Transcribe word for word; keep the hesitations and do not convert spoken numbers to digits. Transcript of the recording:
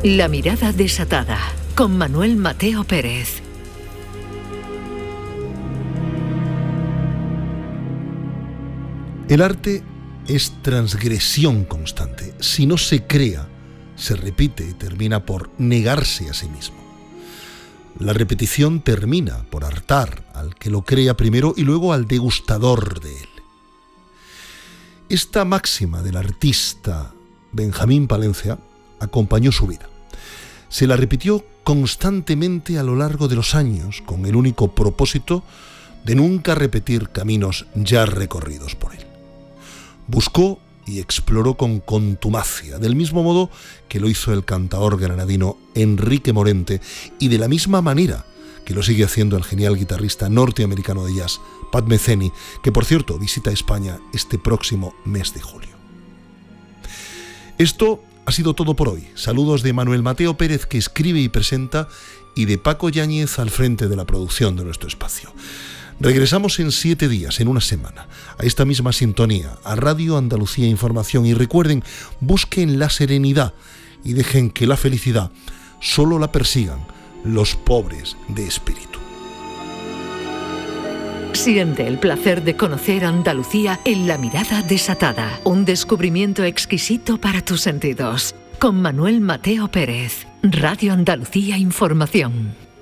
La mirada desatada, con Manuel Mateo Pérez. El arte es transgresión constante. Si no se crea, se repite y termina por negarse a sí mismo. La repetición termina por hartar al que lo crea primero y luego al degustador de él. Esta máxima del artista Benjamín Palencia acompañó su vida. Se la repitió constantemente a lo largo de los años con el único propósito de nunca repetir caminos ya recorridos por él. Buscó y exploró con contumacia, del mismo modo que lo hizo el cantaor granadino Enrique Morente y de la misma manera que lo sigue haciendo el genial guitarrista norteamericano de jazz Pat Metheny, que por cierto visita España este próximo mes de julio. Esto ha sido todo por hoy. Saludos de Manuel Mateo Pérez, que escribe y presenta, y de Paco Yáñez al frente de la producción de nuestro espacio. Regresamos en siete días, en una semana, a esta misma sintonía, a Radio Andalucía Información. Y recuerden, busquen la serenidad y dejen que la felicidad solo la persigan los pobres de espíritu. Siente el placer de conocer Andalucía en La Mirada Desatada, un descubrimiento exquisito para tus sentidos. Con Manuel Mateo Pérez, Radio Andalucía Información.